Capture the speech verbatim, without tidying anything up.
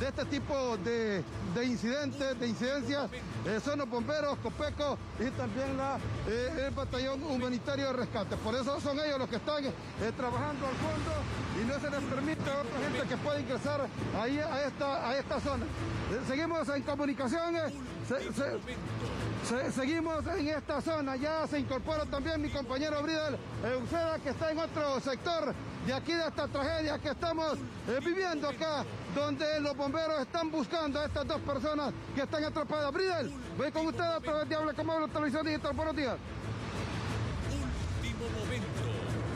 de este tipo de, de incidentes, de incidencias, eh, son los bomberos, Copeco y también la, eh, el batallón humanitario de rescate. Por eso son ellos los que están eh, trabajando al fondo y no se les permite a otra gente que pueda ingresar ahí a esta, a esta zona. Eh, seguimos en comunicación, eh, se, se, se, seguimos en esta zona, ya se incorpora también mi compañero Bridel Uceda, que está en otro sector de aquí de esta tragedia que estamos eh, viviendo acá, donde los bomberos están buscando a estas dos personas que están atrapadas. Bridel, voy con usted a través de Habla como Habla Televisión Digital. Buenos días.